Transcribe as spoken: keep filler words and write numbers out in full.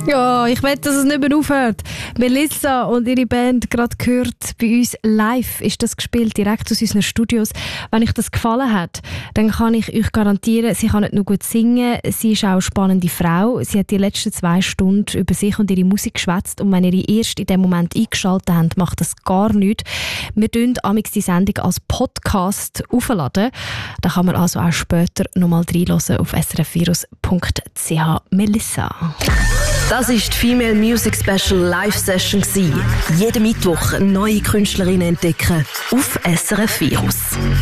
Ja, ich will, dass es nicht mehr aufhört. Melissa und ihre Band gerade gehört bei uns live ist das gespielt, direkt aus unseren Studios. Wenn euch das gefallen hat, dann kann ich euch garantieren, sie kann nicht nur gut singen, sie ist auch eine spannende Frau. Sie hat die letzten zwei Stunden über sich und ihre Musik geschwätzt und wenn ihr die erst in dem Moment eingeschaltet habt, macht das gar nichts. Wir tun amix die Sendung als Podcast aufladen. Da kann man also auch später nochmal reinhören auf s r f virus punkt c h. Melissa. Das war die Female Music Special Live Session. Jeden Mittwoch neue Künstlerinnen entdecken auf S R F Virus.